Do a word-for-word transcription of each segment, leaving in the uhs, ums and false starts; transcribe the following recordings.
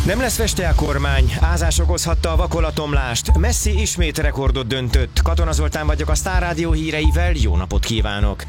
Nem lesz Vesztyák kormány, ázás okozhatta a vakolatomlást, Messi ismét rekordot döntött. Katona Zoltán vagyok a Sztár Rádió híreivel, jó napot kívánok!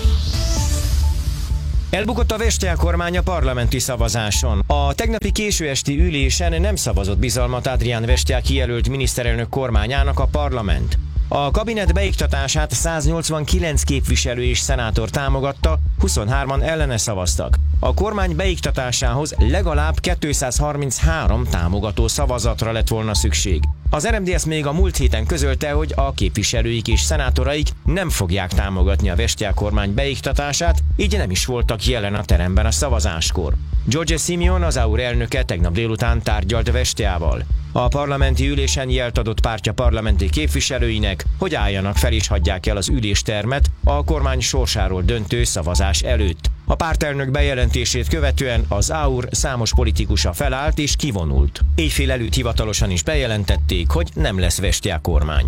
Elbukott a Vesztyák kormány a parlamenti szavazáson. A tegnapi késő esti ülésen nem szavazott bizalmat Adrián Vesztyák kijelölt miniszterelnök kormányának a parlament. A kabinet beiktatását száznyolcvankilenc képviselő és szenátor támogatta, huszonhárman ellene szavaztak. A kormány beiktatásához legalább kétszázharminchárom támogató szavazatra lett volna szükség. Az er em dé es még a múlt héten közölte, hogy a képviselőik és szenátoraik nem fogják támogatni a Vesztyák kormány beiktatását, így nem is voltak jelen a teremben a szavazáskor. Giorgia Simeon, az á u er elnöke tegnap délután tárgyalt Vesztyával. A parlamenti ülésen jelt adott pártja parlamenti képviselőinek, hogy álljanak fel és hagyják el az üléstermet a kormány sorsáról döntő szavazás előtt. A pártelnök bejelentését követően az á u er számos politikusa felállt és kivonult. Éjfél előtt hivatalosan is bejelentették, hogy nem lesz Vesztyák kormány.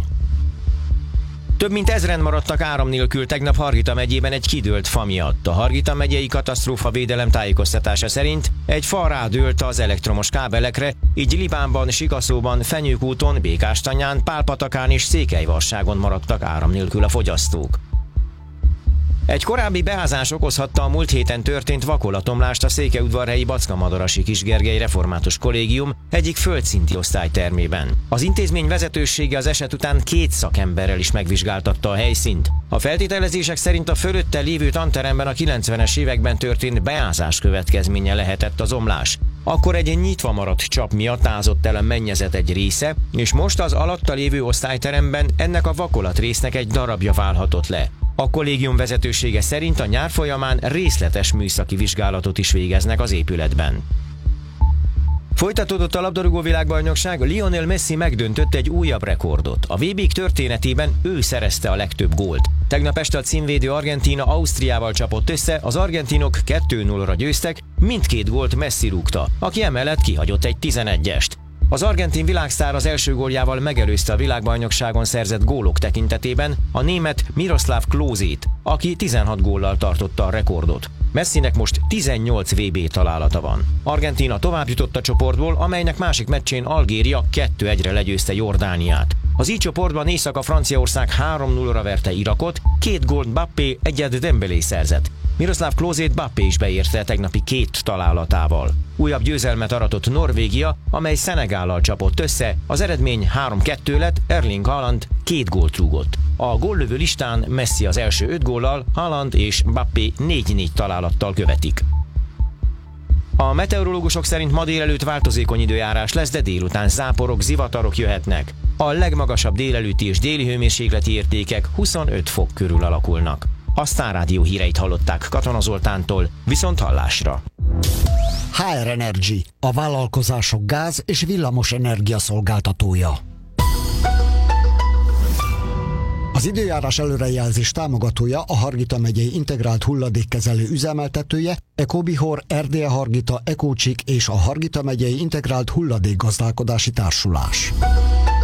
Több mint ezren maradtak áram nélkül tegnap Hargita megyében egy kidőlt fa miatt. A Hargita megyei katasztrófavédelem tájékoztatása szerint egy fa rádőlt az elektromos kábelekre, így Libánban, Sikaszóban, Fenyőkúton, Békástanyán, Pálpatakán és Székelyvarságon maradtak áram nélkül a fogyasztók. Egy korábbi beázás okozhatta a múlt héten történt vakolatomlást a székelyudvarhelyi Backa-Madarasi Kisgergely Református Kollégium egyik földszinti osztálytermében. Az intézmény vezetősége az eset után két szakemberrel is megvizsgáltatta a helyszínt. A feltételezések szerint a fölötte lévő tanteremben a kilencvenes években történt beázás következménye lehetett az omlás. Akkor egy nyitva maradt csap miatt ázott el a mennyezet egy része, és most az alatta lévő osztályteremben ennek a vakolat résznek egy darabja válhatott le. A kollégium vezetősége szerint a nyár folyamán részletes műszaki vizsgálatot is végeznek az épületben. Folytatódott a labdarúgó világbajnokság, Lionel Messi megdöntött egy újabb rekordot. A vé bék történetében ő szerezte a legtöbb gólt. Tegnap este a címvédő Argentína Ausztriával csapott össze, az argentinok kettő nullra győztek, mindkét gólt Messi rúgta, aki emellett kihagyott egy tizenegyest. Az argentin világsztár az első góljával megelőzte a világbajnokságon szerzett gólok tekintetében a német Miroslav Klózét, aki tizenhat góllal tartotta a rekordot. Messinek most tizennyolc vé bé találata van. Argentína tovább jutott a csoportból, amelynek másik meccsén Algéria kettő egyre legyőzte Jordániát. Az így csoportban Észak-Franciaország három nullra verte Irakot, két gólt Mbappé, egyet Dembélé szerzett. Miroslav Klózét Mbappé is beérte tegnapi két találatával. Újabb győzelmet aratott Norvégia, amely Szenegállal csapott össze, az eredmény három kettő lett, Erling Haaland két gólt rúgott. A góllövő listán Messi az első öt góllal, Haaland és Mbappé négy négy találattal követik. A meteorológusok szerint ma délelőtt változékony időjárás lesz, de délután záporok, zivatarok jöhetnek. A legmagasabb délelőtti és déli hőmérsékleti értékek huszonöt fok körül alakulnak. A Sztár Rádió híreit hallották Katona Zoltántól, viszont hallásra. há er Energy, a vállalkozások gáz- és villamos energia szolgáltatója. Az időjárás előrejelzés támogatója a Hargita megyei integrált hulladékkezelő üzemeltetője, Ecobihor, Erdélye Hargita, Ecócsik és a Hargita megyei integrált hulladékgazdálkodási társulás.